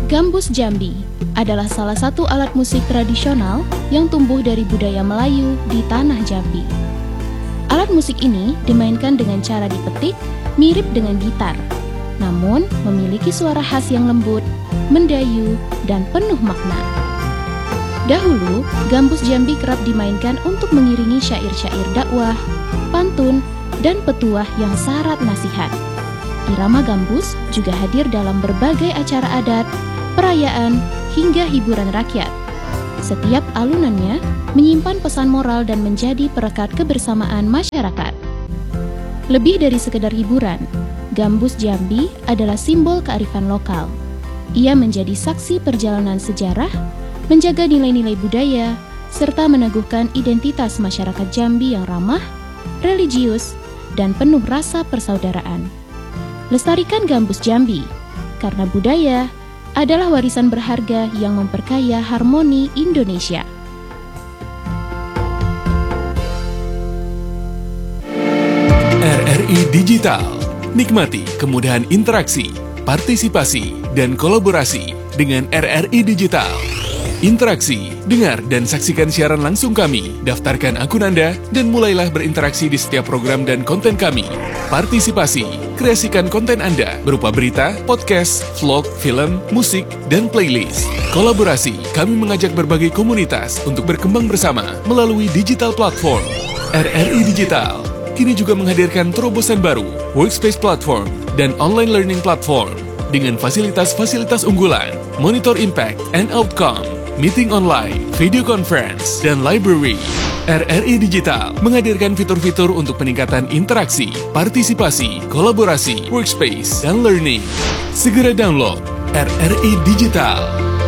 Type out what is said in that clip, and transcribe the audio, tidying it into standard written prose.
Gambus Jambi adalah salah satu alat musik tradisional yang tumbuh dari budaya Melayu di tanah Jambi. Alat musik ini dimainkan dengan cara dipetik mirip dengan gitar, namun memiliki suara khas yang lembut, mendayu, dan penuh makna. Dahulu, gambus Jambi kerap dimainkan untuk mengiringi syair-syair dakwah, pantun, dan petuah yang syarat nasihat. Irama gambus juga hadir dalam berbagai acara adat, perayaan, hingga hiburan rakyat. Setiap alunannya menyimpan pesan moral dan menjadi perekat kebersamaan masyarakat. Lebih dari sekedar hiburan, gambus Jambi adalah simbol kearifan lokal. Ia menjadi saksi perjalanan sejarah, menjaga nilai-nilai budaya, serta meneguhkan identitas masyarakat Jambi yang ramah, religius, dan penuh rasa persaudaraan. Lestarikan gambus Jambi, karena budaya adalah warisan berharga yang memperkaya harmoni Indonesia. RRI Digital. Nikmati kemudahan interaksi, partisipasi, dan kolaborasi dengan RRI Digital. Interaksi, dengar dan saksikan siaran langsung kami, daftarkan akun Anda, dan mulailah berinteraksi di setiap program dan konten kami. Partisipasi, kreasikan konten Anda berupa berita, podcast, vlog, film, musik, dan playlist. Kolaborasi, kami mengajak berbagai komunitas untuk berkembang bersama melalui digital platform. RRI Digital kini juga menghadirkan terobosan baru, workspace platform, dan online learning platform dengan fasilitas-fasilitas unggulan, monitor impact and outcome, meeting online, video conference, dan library. RRI Digital menghadirkan fitur-fitur untuk peningkatan interaksi, partisipasi, kolaborasi, workspace, dan learning. Segera download RRI Digital.